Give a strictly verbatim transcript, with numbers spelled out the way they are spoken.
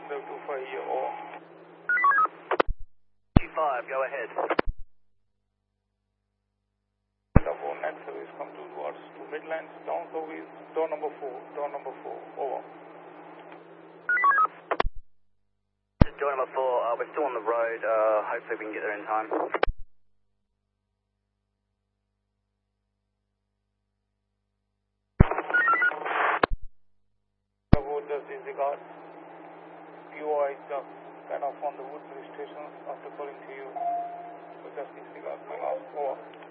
Level two five here, over. two five, go ahead. Double next service come towards to Midlands, down service, door number four, door number four, over. Door number four, uh, we're still on the road, uh, hopefully we can get there in time. Double just disregard. P O I just kind of on the Woodbury station after calling to you. So just disregard my last, over.